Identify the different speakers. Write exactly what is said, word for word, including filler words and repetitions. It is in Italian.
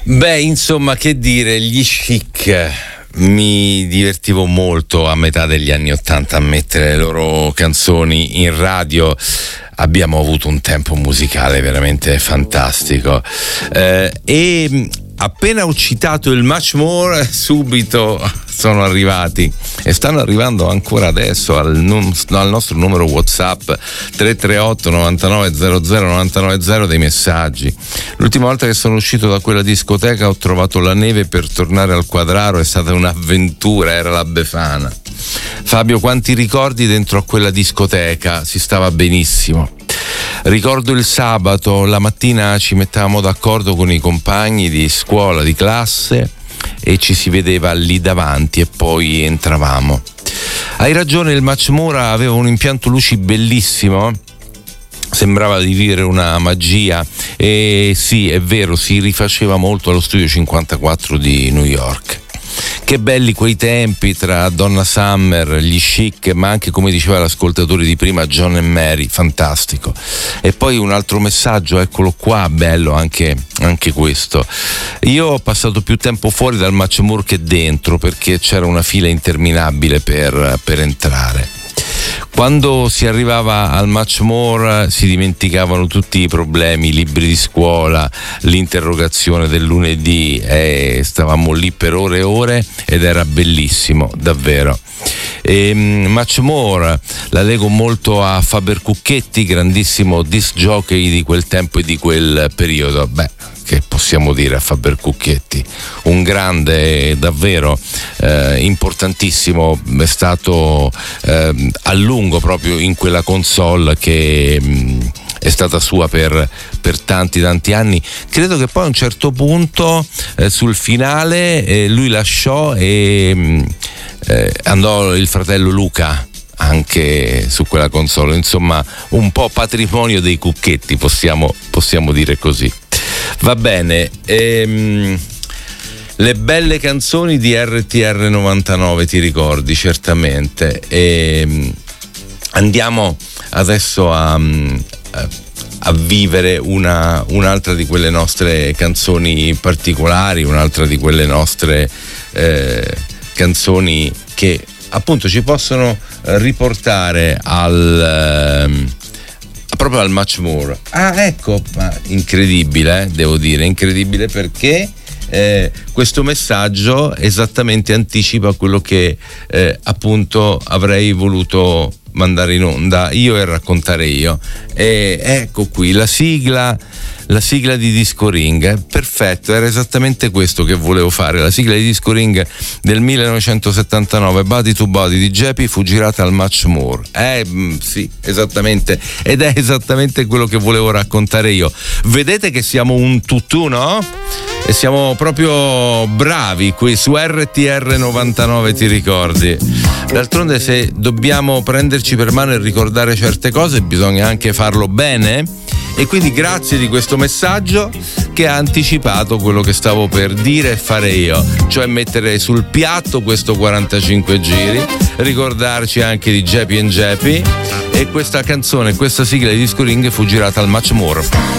Speaker 1: Beh, insomma, che dire, gli Chic. Mi divertivo molto a metà degli anni Ottanta a mettere le loro canzoni in radio. Abbiamo avuto un tempo musicale veramente fantastico. Eh, e appena ho citato il Much More, subito sono arrivati e stanno arrivando ancora adesso al, num- al nostro numero WhatsApp tre tre otto novantanove zero zero novantanove zero dei messaggi. L'ultima volta che sono uscito da quella discoteca ho trovato la neve per tornare al Quadraro, è stata un'avventura, era la Befana. Fabio, quanti ricordi dentro a quella discoteca, si stava benissimo. Ricordo il sabato, la mattina ci mettavamo d'accordo con i compagni di scuola, di classe, e ci si vedeva lì davanti e poi entravamo. Hai ragione, il Much More aveva un impianto luci bellissimo, sembrava di vivere una magia, e sì, è vero, si rifaceva molto allo studio cinquantaquattro di New York. Che belli quei tempi tra Donna Summer, gli Chic, ma anche, come diceva l'ascoltatore di prima, John e Mary, fantastico. E poi un altro messaggio, eccolo qua, bello anche, anche questo. Io ho passato più tempo fuori dal Much More che dentro, perché c'era una fila interminabile per, per entrare. Quando si arrivava al Much More si dimenticavano tutti i problemi, i libri di scuola, l'interrogazione del lunedì, e stavamo lì per ore e ore ed era bellissimo, davvero. E, Much More la leggo molto a Faber Cucchetti, grandissimo disc jockey di quel tempo e di quel periodo. Beh, che possiamo dire a Faber Cucchetti? Un grande, davvero eh, importantissimo, è stato eh, a lungo proprio in quella console che mh, è stata sua per, per tanti tanti anni. Credo che poi a un certo punto eh, sul finale eh, lui lasciò e mh, eh, andò il fratello Luca anche su quella console, insomma un po' patrimonio dei Cucchetti, possiamo, possiamo dire così. Va bene, ehm, le belle canzoni di R T R novantanove, ti ricordi certamente. E andiamo adesso a, a, a vivere una, un'altra di quelle nostre canzoni particolari, un'altra di quelle nostre eh, canzoni che appunto ci possono riportare al... Eh, proprio al Much More. Ah, ecco, incredibile, eh, devo dire, incredibile, perché eh, questo messaggio esattamente anticipa quello che eh, appunto avrei voluto mandare in onda io e raccontare io. E ecco qui la sigla, la sigla di Disco Ring. Perfetto, era esattamente questo che volevo fare. La sigla di Disco Ring del millenovecentosettantanove, Body to Body di Geppi, fu girata al Much More. Eh sì, esattamente, ed è esattamente quello che volevo raccontare io. Vedete che siamo un tutù, no? E siamo proprio bravi qui su R T R novantanove, ti ricordi? D'altronde, se dobbiamo prenderci per mano e ricordare certe cose, bisogna anche farlo bene. E quindi grazie di questo messaggio che ha anticipato quello che stavo per dire e fare io, cioè mettere sul piatto questo quarantacinque giri, ricordarci anche di Geppi and Geppi, e questa canzone, questa sigla di Disco Ring fu girata al Much More.